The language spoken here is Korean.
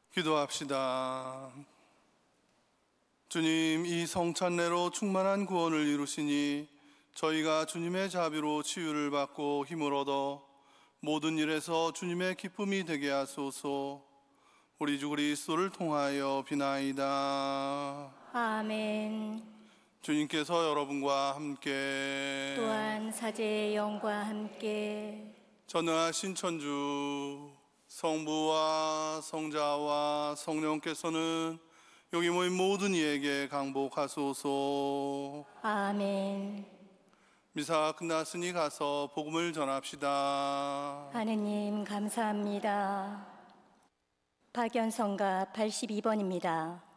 기도합시다. 주님, 이 성찬례로 충만한 구원을 이루시니 저희가 주님의 자비로 치유를 받고 힘을 얻어 모든 일에서 주님의 기쁨이 되게 하소서. 우리 주 그리스도를 통하여 비나이다. 아멘. 주님께서 여러분과 함께 또한 사제의 영과 함께 전능하신 천주 성부와 성자와 성령께서는 여기 모인 모든 이에게 강복하소서. 아멘. 미사가 끝났으니 가서 복음을 전합시다. 하느님 감사합니다. 박연성가 82번입니다.